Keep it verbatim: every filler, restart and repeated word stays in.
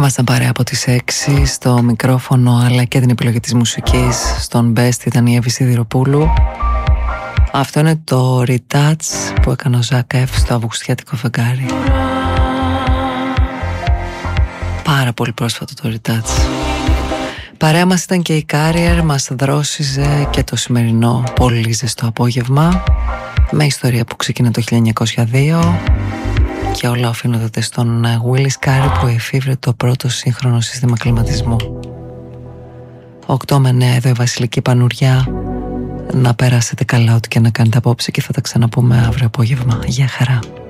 Ήμασταν παρέα από τις έξι στο μικρόφωνο αλλά και την επιλογή της μουσικής. Στον Best ήταν η Εύη Σιδηροπούλου. Αυτό είναι το Retouch που έκανε ο Ζακ Εφ στο Αυγουστιάτικο φεγγάρι. Πάρα πολύ πρόσφατο το Retouch. Παρέα μας ήταν και η Carrier, μας δρόσιζε και το σημερινό πολύ ζεστό απόγευμα με ιστορία που ξεκινά το χίλια εννιακόσια δύο και όλα οφείλονται στον Willis Carey που εφήβρε το πρώτο σύγχρονο σύστημα κλιματισμού. οκτώ με εννέα εδώ η Βασιλική Πανουριά. Να περάσετε καλά ό,τι και να κάνετε απόψε και θα τα ξαναπούμε αύριο απόγευμα. Γεια χαρά.